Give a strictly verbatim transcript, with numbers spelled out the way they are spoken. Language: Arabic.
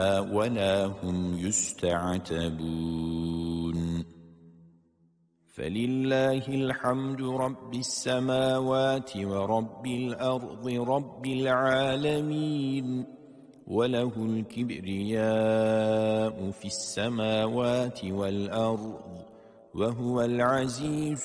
ولا هم يستعتبون فلله الحمد رب السماوات ورب الأرض رب العالمين وله الكبرياء في السماوات والأرض وهو العزيز